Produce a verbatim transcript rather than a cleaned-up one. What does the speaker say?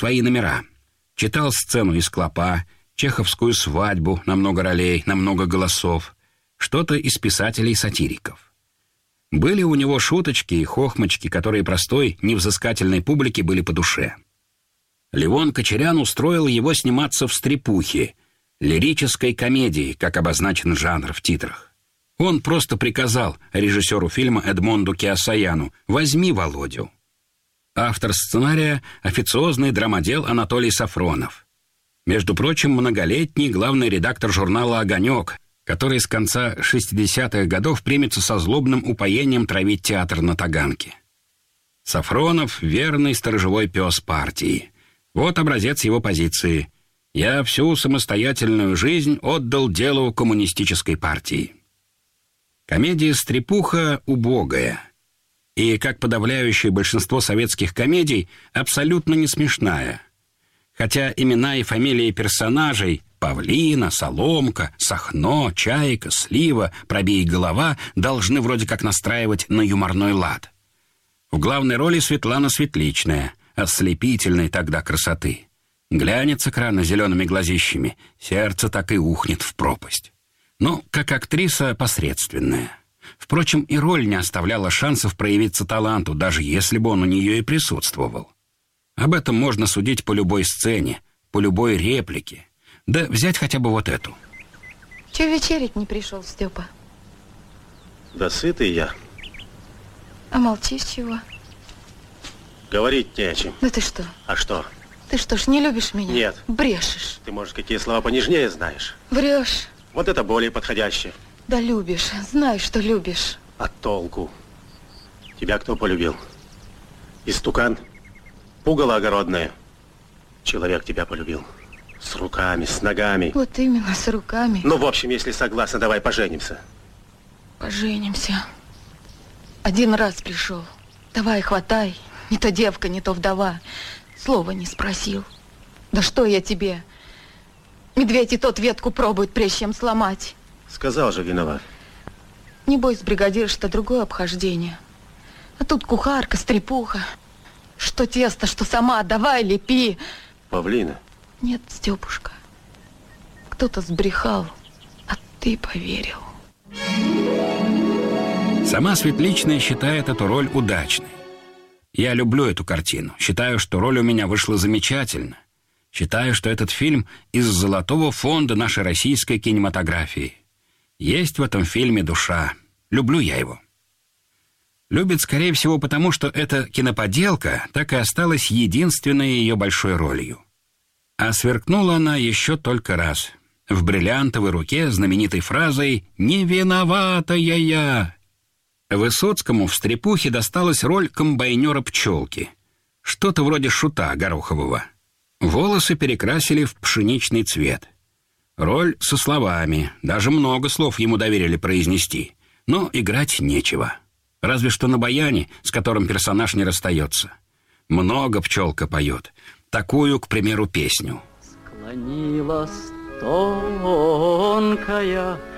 свои номера. Читал сцену из «Клопа», чеховскую «Свадьбу» на много ролей, на много голосов, что-то из писателей-сатириков. Были у него шуточки и хохмочки, которые простой, невзыскательной публике были по душе. Левон Кочерян устроил его сниматься в «Стрепухе», лирической комедии, как обозначен жанр в титрах. Он просто приказал режиссеру фильма Эдмонду Кеосаяну: «Возьми Володю». Автор сценария — официозный драмодел Анатолий Сафронов. Между прочим, многолетний главный редактор журнала «Огонек», который с конца шестидесятых годов примется со злобным упоением травить театр на Таганке. Сафронов — верный сторожевой пес партии. Вот образец его позиции: «Я всю самостоятельную жизнь отдал делу коммунистической партии». Комедия «Стрепуха» убогая. И, как подавляющее большинство советских комедий, абсолютно не смешная. Хотя имена и фамилии персонажей — Павлина, Соломка, Сахно, Чайка, Слива, Пробей голова — должны вроде как настраивать на юморной лад. В главной роли Светлана Светличная, ослепительной тогда красоты. Глянет с экрана зелеными глазищами, сердце так и ухнет в пропасть. Но, как актриса, посредственная. Впрочем, и роль не оставляла шансов проявиться таланту, даже если бы он у нее и присутствовал. Об этом можно судить по любой сцене, по любой реплике. Да взять хотя бы вот эту. Чего вечерить не пришел, Степа? Да сытый я. А молчишь чего? Говорить не о чем. Да ты что? А что? Ты что ж, не любишь меня? Нет. Брешешь. Ты, может, какие слова понежнее знаешь? Врешь. Вот это более подходящее. Да любишь, знаю, что любишь. А толку? Тебя кто полюбил? Истукан? Пугало огородное? Человек тебя полюбил. С руками, с ногами. Вот именно, с руками. Ну, в общем, если согласна, давай поженимся. Поженимся. Один раз пришел. Давай, хватай. Не то девка, не то вдова. Слова не спросил. Да что я тебе? Медведь и тот ветку пробует, прежде чем сломать. Сказал же, виноват. Не бойся, бригадир, что другое обхождение. А тут кухарка, стрепуха. Что тесто, что сама, давай, лепи. Павлина? Нет, Степушка. Кто-то сбрехал, а ты поверил. Сама Светличная считает эту роль удачной. Я люблю эту картину. Считаю, что роль у меня вышла замечательно. Считаю, что этот фильм из золотого фонда нашей российской кинематографии. Есть в этом фильме душа. Люблю я его. Любит, скорее всего, потому что эта киноподелка так и осталась единственной ее большой ролью. А сверкнула она еще только раз. В бриллиантовой руке знаменитой фразой «Не виновата я я». Высоцкому в «Стрепухе» досталась роль комбайнера Пчелки. Что-то вроде Шута Горохового. Волосы перекрасили в пшеничный цвет. Роль со словами, даже много слов ему доверили произнести, но играть нечего. Разве что на баяне, с которым персонаж не расстается. Много Пчелка поет. Такую, к примеру, песню. Склонилась тонкая